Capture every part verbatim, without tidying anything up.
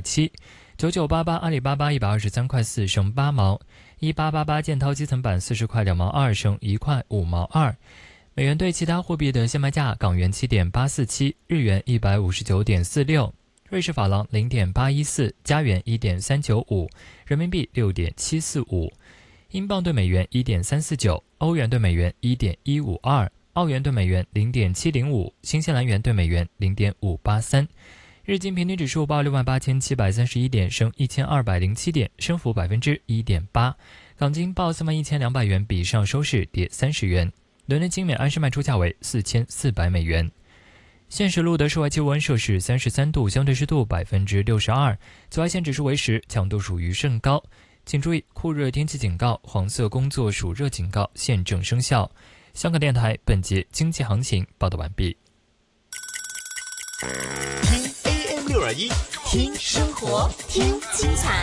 七。九九八八阿里巴巴一百二十三块四升八毛，一八八八建滔基层板四十块两毛二升一块五毛二。美元对其他货币的现卖价：港元七点八四七，日元一百五十九点四六，瑞士法郎零点八一四，加元一点三九五，人民币六点七四五，英镑对美元一点三四九，欧元对美元一点一五二，澳元对美元零点七零五，新西兰元对美元零点五八三。日经平均指数报六万八千七百三十一点，升一千二百零七点，升幅百分之一点八。港金报三万一千两百元，比上收市跌三十元。伦敦金每安士卖出价为四千四百美元。现时路的室外气温摄氏三十三度，相对湿度百分之六十二，紫外线指数为十，强度属于甚高。请注意酷热天气警告、黄色工作暑热警告现正生效。香港电台本节经济行情报道完毕。 听 A M 六二一，听生活，听精彩，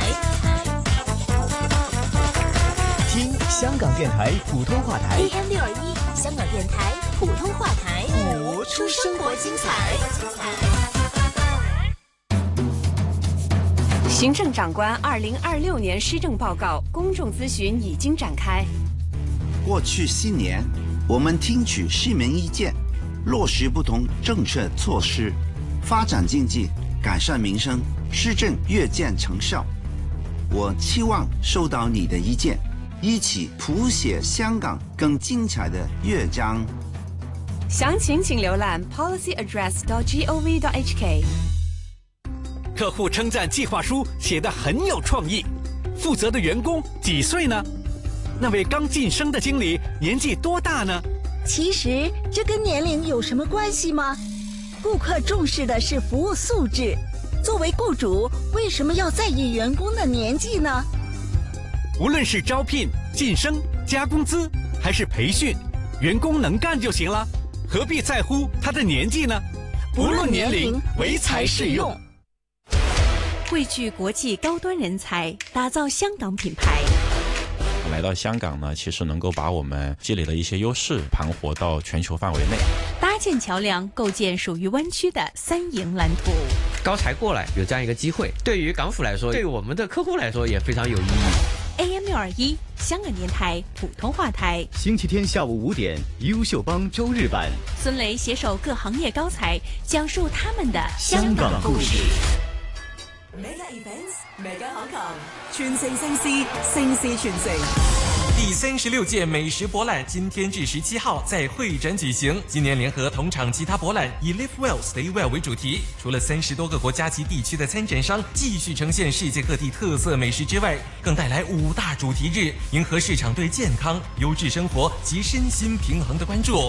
听香港电台普通话台 A M 六二一，香港电台普通话台， 活出生活精彩。 行政长官二零二六年施政报告公众咨询已经展开。 过去四年，我们听取市民意见，落实不同政策措施，发展经济，改善民生，施政越见成效。我期望收到你的意见，一起谱写香港更精彩的乐章。 详情请浏览 policy address dot gov dot h k。 客户称赞计划书写得很有创意。负责的员工几岁呢？那位刚晋升的经理年纪多大呢？ 其实这跟年龄有什么关系吗？顾客重视的是服务素质，作为雇主，为什么要在意员工的年纪呢？ 无论是招聘、晋升、加工资，还是培训，员工能干就行了，何必在乎他的年纪呢？ 不论年龄，唯才是用。 汇聚国际高端人才，打造香港品牌。 来到香港呢，其实能够把我们积累的一些优势盘活到全球范围内， 搭建桥梁，构建属于湾区的三赢蓝图。 高才过来有这样一个机会，对于港府来说，对于我们的客户来说也非常有意义。 A M 六二一，香港电台普通话台。 星期天下午五点，优秀帮周日版。 孙雷携手各行业高才，讲述他们的香港故事。 Mega Events，Mega Hong Kong，全城盛事，盛事全城。 第三十六届美食博览今天至十七号在会展举行。今年联合同场其他博览，以 Live Well Stay Well 为主题，除了三十多个国家及地区的参展商继续呈现世界各地特色美食之外，更带来五大主题日，迎合市场对健康、优质生活及身心平衡的关注。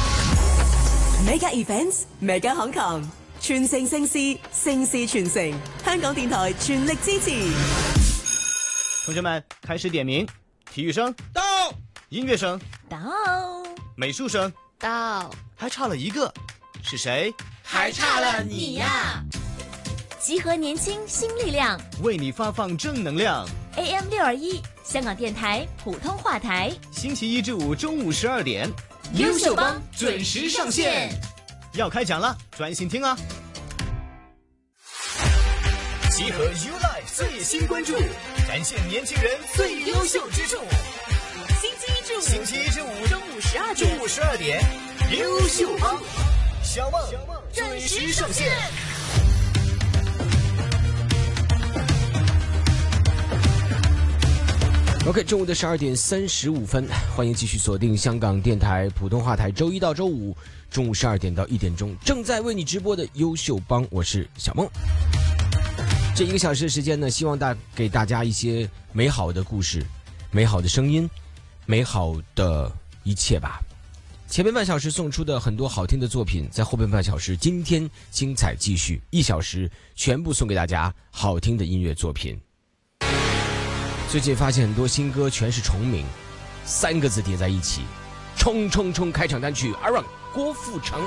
Mega Events，Mega Hong Kong。全城盛事，盛事全城。香港電台全力支持。 同學們，開始點名。體育生到，音樂生到， 美術生到， 還差了一個，是誰？ 還差了你呀！集合年輕新力量， 為你發放正能量。 A M 六二一，香港電台普通話台。 星期一至五中午十二點， 優秀幫準時上線。 要開講了，專心聽啊！集合 U Life 最新關注，展現年輕人最優秀之處。 星期一至五， 星期一至五中午十二點， 中午十二點，優秀幫小夢準時上線。 OK， 中午的十二點三十五分，歡迎繼續鎖定香港電台普通話台，周一到周五中午十二點到一點鐘正在為你直播的優秀幫，我是小夢。這一個小時的時間呢，希望大給大家一些美好的故事、美好的聲音、美好的一切吧。前面半小時送出的很多好聽的作品，在後半半小時今天精彩繼續，一小時全部送給大家好聽的音樂作品。最近發現很多新歌全是重名，三個字疊在一起，衝衝衝！開場單曲 Aaron 郭富城。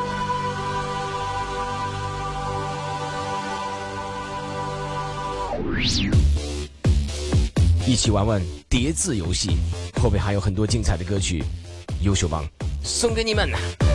一起玩玩疊字遊戲，後面還有很多精彩的歌曲，優秀幫送給你們。